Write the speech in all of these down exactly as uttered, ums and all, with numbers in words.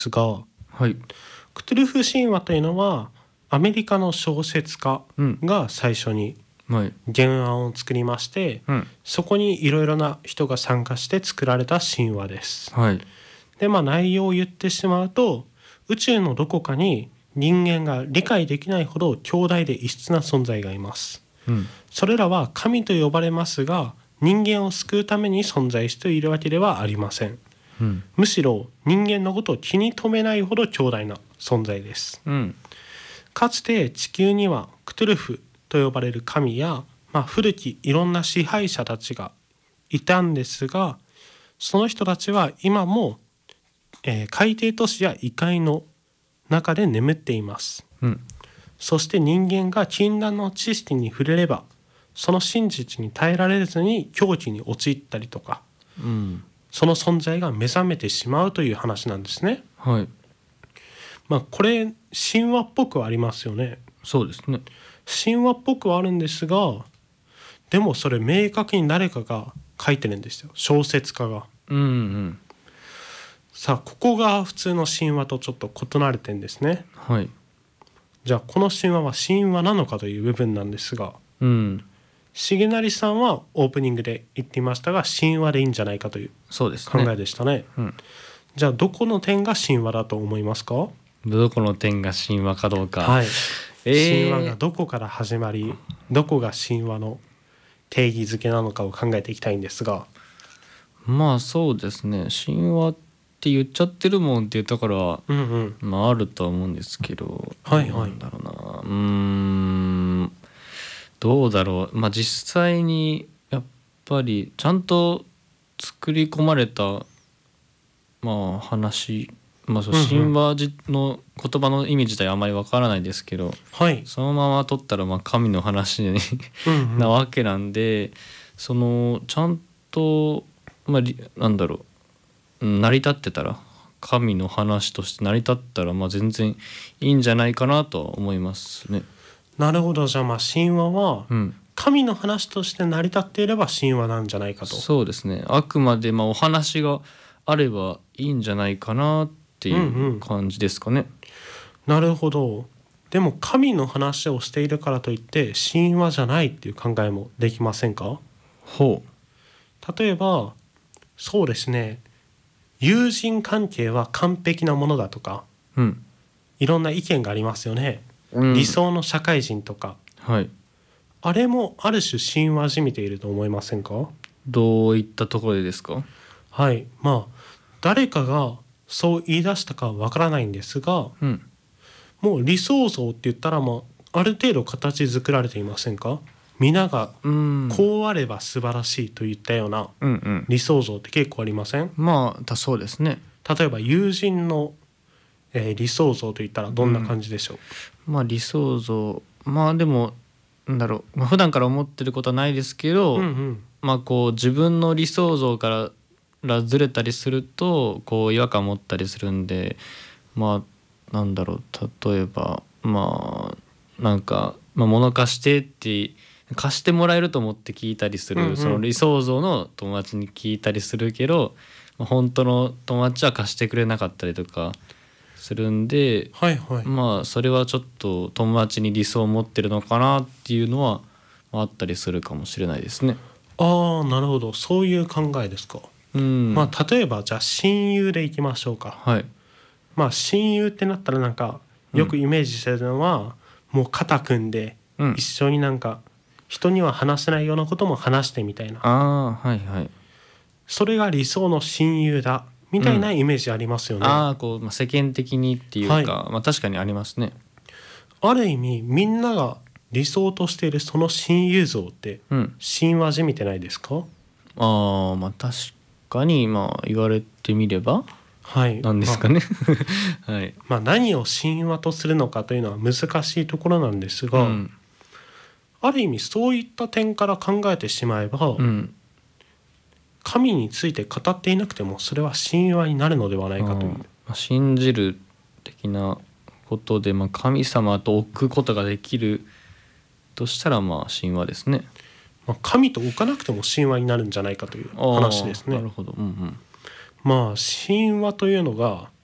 ですが、 はい。 クトゥルフ神話というのはアメリカの小説家うん。 が最初にはい。 原案を作りまして、 うん。 そこにいろいろな人が参加して作られた神話です。 はい。 でまあ内容を言ってしまうと、宇宙のどこかに人間が理解できないほど強大で異質な存在がいます。 うん。 それらは神と呼ばれますが、人間を救うために存在しているわけではありません。 うん。 むしろ人間のことを気に留めないほど強大な存在です。 うん。 かつて地球にはクトゥルフと呼ばれる神や、まあ、古きいろんな支配者たちがいたんですが、その人たちは今も、えー海底都市や異界の中で眠っています。 うん。 そして人間が禁断の知識に触れれば、その真実に耐えられずに狂気に陥ったりとか、 うん。 その存在が目覚めてしまうという話なんですね。 はい。 まあこれ神話っぽくはありますよね。 そうですね。 神話っぽくはあるんですが、でもそれ明確に誰かが書いてるんですよ、小説家が。 うん。うん。 さあここが普通の神話とちょっと異なる点ですね。 はい。 じゃあこの神話は神話なのかという部分なんですが、 うん。 重成さんはオープニングで言っていましたが、神話でいいんじゃないかというそうですね。 考えでしたね。 うん。 じゃあどこの点が神話だと思いますか？ どこの点が神話かどうか。 はい、 えー、 神話がどこから始まり、どこが神話の定義づけなのかを考えていきたいんですが。 まあそうですね。神話って言っちゃってるもんっていうところは、 うんうん、 まああるとは思うんですけど、 はいはいなんだろうな。うーん。どうだろう。まあ実際にやっぱりちゃんと作り込まれたまあ話、まあそううんうん神話じの言葉の意味自体あまりわからないですけど、 はい、 そのまま取ったらまあ神の話にうんうん、 なわけなんで、そのちゃんとまありなんだろう、うん成り立ってたら、神の話として成り立ったらまあ全然いいんじゃないかなとは思いますね。 なるほど。じゃあまあ神話はうん。 神の話として成り立っていれば神話なんじゃないかと。 そうですね。あくまでまあお話があればいいんじゃないかなっていうんうんう感じですかね。 なるほど。でも神の話をしているからといって神話じゃないっていう考えもできませんか？ ほ例えばそうですね、友人関係は完璧なものだとか、 う。うん。 いろんな意見がありますよね。 うん、 理想の社会人とか、 はい。 あれもある種神話じみていると思いませんか？ どういったところでですか？ はい、まあ誰かがそう言い出したかはわからないんですが、 うん。 もう理想像って言ったらもうある程度形作られていませんか？皆がうん。 こうあれば素晴らしいといったようなうんうん。 理想像って結構ありません？ まあだそうですね。 例えば友人の、えー理想像といったらどんな感じでしょう？ まあ理想像、まあでもなんだろう、まあ、普段から思ってることはないですけど、 うんうんまあこう自分の理想像かららずれたりするとこう違和感持ったりするんで、まあなんだろう、例えばまあなんか、まあ、物貸してって貸してもらえると思って聞いたりする、 うんうんその理想像の友達に聞いたりするけど、まあ本当の友達は貸してくれなかったりとかするんで、 はいはい、 まあそれはちょっと友達に理想を持ってるのかなっていうのはあったりするかもしれないですね。 ああなるほど、そういう考えですか。 うん。 まあ例えばじゃあ親友でいきましょうか。 はい。 まあ親友ってなったらなんかよくイメージしてるのは、もう肩組んでうん一。緒になんか人には話せないようなことも話してみたいな、 ああはいはい。 それが理想の親友だみたいなイメージありますよね。 ああこう、まあ、世間的にっていうか、 はいまあ確かにありますね。 ある意味みんなが理想としているその親友像ってうん。 神話じみてないですか？ ああまあ確かにまあ言われてみればはいなんですかね。はい。 まあ、まあ何を神話とするのかというのは難しいところなんですが、 うん。 ある意味そういった点から考えてしまえば、 うん。 神について語っていなくてもそれは神話になるのではないかという、 あーまあ信じる的なことで、まあ、神様と置くことができるとしたらまあ神話ですね。 まあ、神と置かなくても神話になるんじゃないかというあー話ですね。 なるほど。うんうん。 まあ神話というのが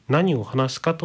何を話すかと